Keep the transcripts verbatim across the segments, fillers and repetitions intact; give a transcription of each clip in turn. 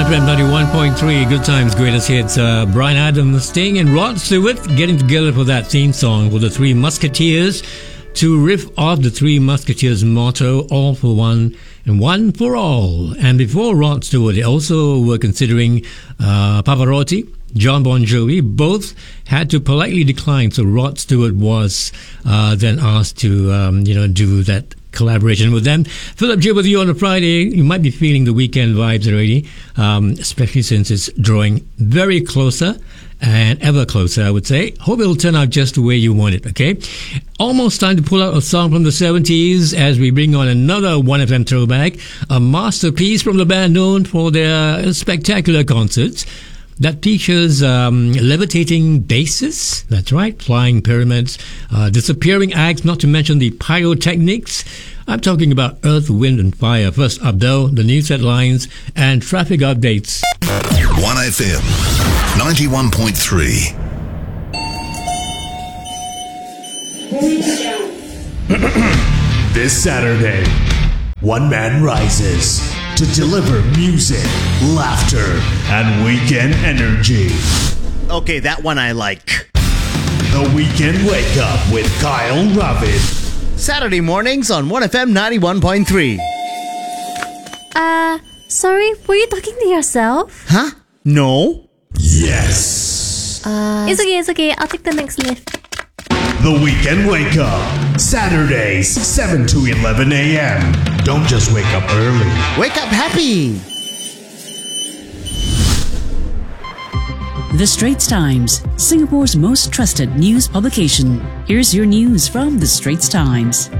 F M ninety-one point three, Good Times, Greatest Hits. Uh, Bryan Adams, Sting and Rod Stewart getting together for that theme song for the Three Musketeers to riff off the Three Musketeers motto, all for one and one for all. And before Rod Stewart, they also were considering uh, Pavarotti, John Bon Jovi. Both had to politely decline, so Rod Stewart was uh, then asked to, um, you know, do that collaboration with them. Philip J with you on a Friday. You might be feeling the weekend vibes already, um, especially since it's drawing very closer and ever closer, I would say. Hope it'll turn out just the way you want it, okay? Almost time to pull out a song from the seventies as we bring on another one F M throwback, a masterpiece from the band known for their spectacular concerts that features um, levitating bases, that's right, flying pyramids, uh, disappearing acts, not to mention the pyrotechnics. I'm talking about Earth, Wind and Fire. First up though, the news headlines and traffic updates. one F M ninety-one point three. This Saturday, one man rises to deliver music, laughter, and weekend energy. Okay, that one I like. The Weekend Wake Up with Kyle Ravid. Saturday mornings on one F M ninety-one point three. Uh, sorry, were you talking to yourself? Huh? No? Yes. Uh, it's okay, it's okay. I'll take the next lift. The Weekend Wake Up. Saturdays, seven to eleven a.m. Don't just wake up early. Wake up happy. The Straits Times, Singapore's most trusted news publication. Here's your news from The Straits Times.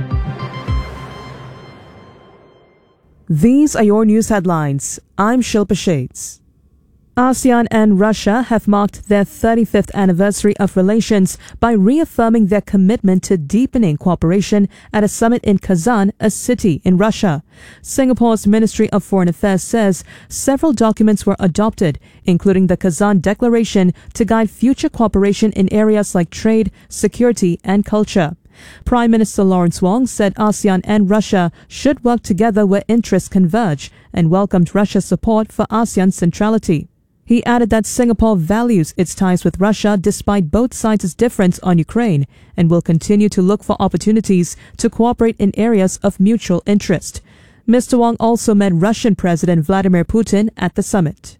These are your news headlines. I'm Shilpa Shades. ASEAN and Russia have marked their thirty-fifth anniversary of relations by reaffirming their commitment to deepening cooperation at a summit in Kazan, a city in Russia. Singapore's Ministry of Foreign Affairs says several documents were adopted, including the Kazan Declaration, to guide future cooperation in areas like trade, security and culture. Prime Minister Lawrence Wong said ASEAN and Russia should work together where interests converge and welcomed Russia's support for ASEAN centrality. He added that Singapore values its ties with Russia despite both sides' difference on Ukraine and will continue to look for opportunities to cooperate in areas of mutual interest. Mister Wong also met Russian President Vladimir Putin at the summit.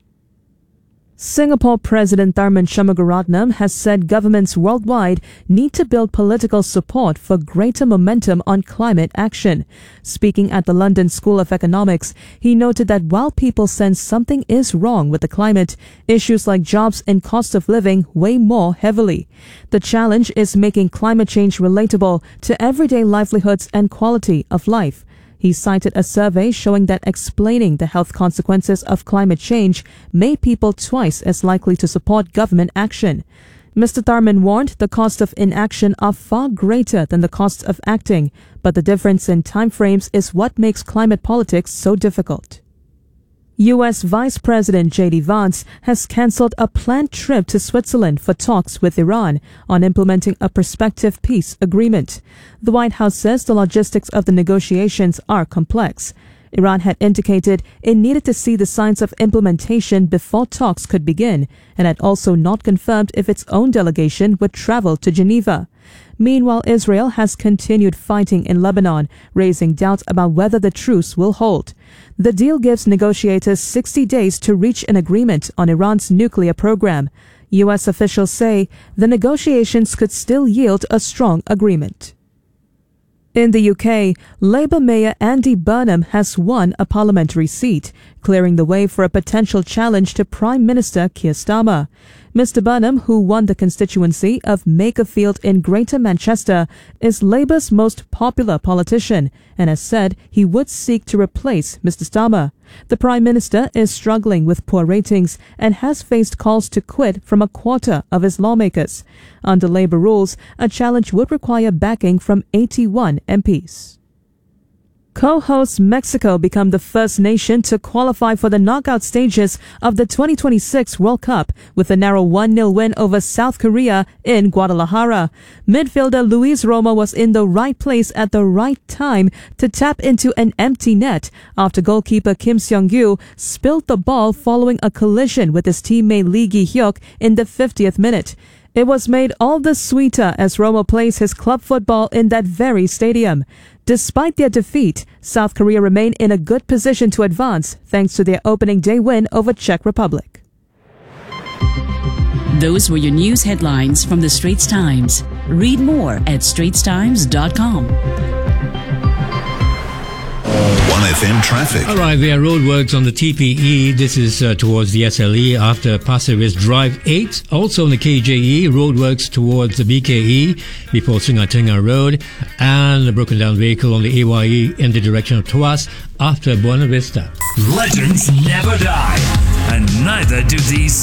Singapore President Tharman Shanmugaratnam has said governments worldwide need to build political support for greater momentum on climate action. Speaking at the London School of Economics, he noted that while people sense something is wrong with the climate, issues like jobs and cost of living weigh more heavily. The challenge is making climate change relatable to everyday livelihoods and quality of life. He cited a survey showing that explaining the health consequences of climate change made people twice as likely to support government action. Mister Tharman warned the cost of inaction are far greater than the cost of acting, but the difference in timeframes is what makes climate politics so difficult. U S Vice President J D Vance has cancelled a planned trip to Switzerland for talks with Iran on implementing a prospective peace agreement. The White House says the logistics of the negotiations are complex. Iran had indicated it needed to see the signs of implementation before talks could begin, and had also not confirmed if its own delegation would travel to Geneva. Meanwhile, Israel has continued fighting in Lebanon, raising doubts about whether the truce will hold. The deal gives negotiators sixty days to reach an agreement on Iran's nuclear program. U S officials say the negotiations could still yield a strong agreement. In the U K, Labour Mayor Andy Burnham has won a parliamentary seat, clearing the way for a potential challenge to Prime Minister Keir Starmer. Mister Burnham, who won the constituency of Makerfield in Greater Manchester, is Labour's most popular politician and has said he would seek to replace Mister Starmer. The Prime Minister is struggling with poor ratings and has faced calls to quit from a quarter of his lawmakers. Under Labour rules, a challenge would require backing from eighty-one M Ps. Co-host Mexico become the first nation to qualify for the knockout stages of the twenty twenty-six World Cup with a narrow one nil win over South Korea in Guadalajara. Midfielder Luis Romo was in the right place at the right time to tap into an empty net after goalkeeper Kim Seong-gyu spilled the ball following a collision with his teammate Lee Gi-hyuk in the fiftieth minute. It was made all the sweeter as Romo plays his club football in that very stadium. Despite their defeat, South Korea remain in a good position to advance thanks to their opening day win over Czech Republic. Those were your news headlines from the Straits Times. Read more at straits times dot com. one F M traffic. All right, there are roadworks on the T P E. This is uh, towards the S L E after Pasir Ris Drive eight. Also on the K J E, roadworks towards the B K E before Singatinga Road. And a broken down vehicle on the A Y E in the direction of Tuas after Buena Vista. Legends never die, and neither do these